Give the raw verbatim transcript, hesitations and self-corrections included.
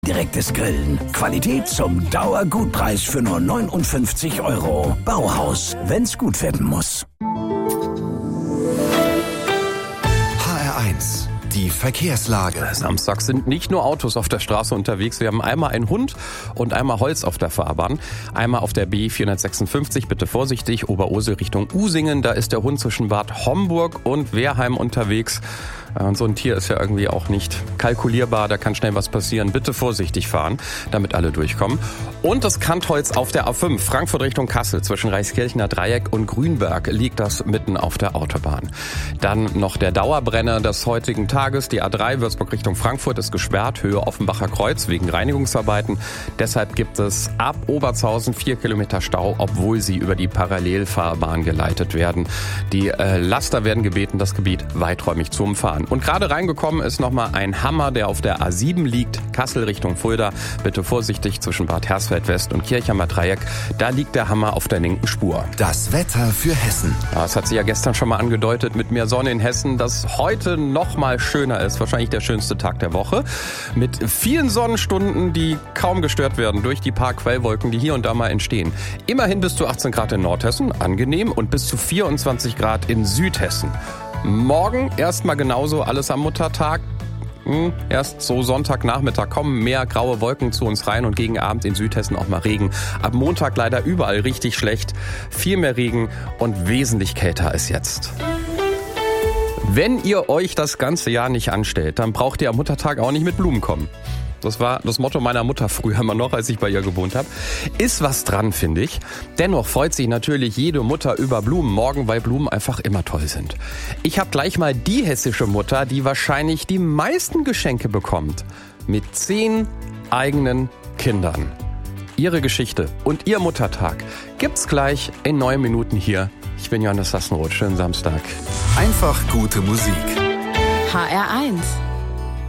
Direktes Grillen. Qualität zum Dauergutpreis für nur neunundfünfzig Euro. Bauhaus, wenn's gut werden muss. H R eins, die Verkehrslage. Samstag sind nicht nur Autos auf der Straße unterwegs. Wir haben einmal einen Hund und einmal Holz auf der Fahrbahn. Einmal auf der B vierhundertsechsundfünfzig, bitte vorsichtig, Oberursel Richtung Usingen. Da ist der Hund zwischen Bad Homburg und Wehrheim unterwegs. Und so ein Tier ist ja irgendwie auch nicht kalkulierbar, da kann schnell was passieren. Bitte vorsichtig fahren, damit alle durchkommen. Und das Kantholz auf der A fünf, Frankfurt Richtung Kassel, zwischen Reichskirchener Dreieck und Grünberg liegt das mitten auf der Autobahn. Dann noch der Dauerbrenner des heutigen Tages, die A drei Würzburg Richtung Frankfurt ist gesperrt, Höhe Offenbacher Kreuz wegen Reinigungsarbeiten. Deshalb gibt es ab Obertshausen vier Kilometer Stau, obwohl sie über die Parallelfahrbahn geleitet werden. Die äh, Laster werden gebeten, das Gebiet weiträumig zu umfahren. Und gerade reingekommen ist nochmal ein Hammer, der auf der A sieben liegt, Kassel Richtung Fulda. Bitte vorsichtig zwischen Bad Hersfeld West und Kirchheimer Dreieck. Da liegt der Hammer auf der linken Spur. Das Wetter für Hessen. Ja, es hat sich ja gestern schon mal angedeutet mit mehr Sonne in Hessen, dass heute nochmal schöner ist. Wahrscheinlich der schönste Tag der Woche. Mit vielen Sonnenstunden, die kaum gestört werden durch die paar Quellwolken, die hier und da mal entstehen. Immerhin bis zu achtzehn Grad in Nordhessen, angenehm, und bis zu vierundzwanzig Grad in Südhessen. Morgen erstmal genauso, alles am Muttertag. Hm, erst so Sonntagnachmittag kommen mehr graue Wolken zu uns rein und gegen Abend in Südhessen auch mal Regen. Ab Montag leider überall richtig schlecht. Viel mehr Regen und wesentlich kälter als jetzt. Wenn ihr euch das ganze Jahr nicht anstellt, dann braucht ihr am Muttertag auch nicht mit Blumen kommen. Das war das Motto meiner Mutter früher immer noch, als ich bei ihr gewohnt habe. Ist was dran, finde ich. Dennoch freut sich natürlich jede Mutter über Blumen morgen, weil Blumen einfach immer toll sind. Ich habe gleich mal die hessische Mutter, die wahrscheinlich die meisten Geschenke bekommt. Mit zehn eigenen Kindern. Ihre Geschichte und ihr Muttertag gibt's gleich in neun Minuten hier. Ich bin Johannes Sassenroth. Schönen Samstag. Einfach gute Musik. H R eins.